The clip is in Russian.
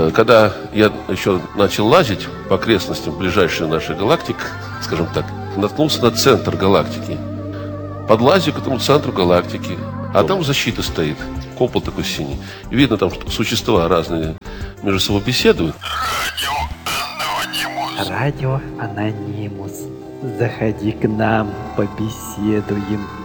Когда я еще начал лазить по окрестностям ближайшей нашей галактики, скажем так, наткнулся на центр галактики. Подлазил к этому центру галактики, а там защита стоит, купол такой синий. И видно, там существа разные между собой беседуют. Радио Анонимус. Заходи к нам, побеседуем.